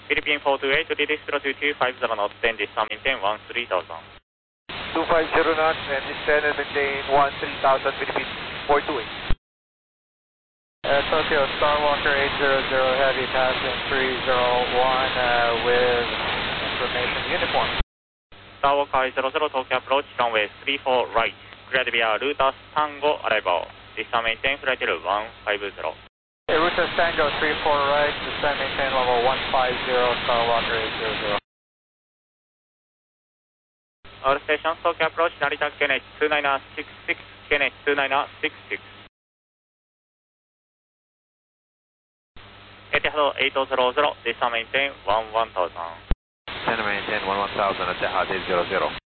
Philippine 428, release 0250 knots, 10, distant maintain 13,000. 250 knots and descend and maintain 13,000, Philippine 428. Tokyo Starwalker 800 Heavy passing 301 with information uniform. Starwalker 800 Tokyo approach, runway 34 right. Clear to via Rutas Tango arrival. Distant maintain flight level 150. Rutas Tango 34 right, descend maintain level 150, Starwalker 800. All stations, Tokyo approach, Narita KNH 2966, KNH 2966. Etihad 800, distant maintain 11,000. Descend maintain 11,000, Etihad 800.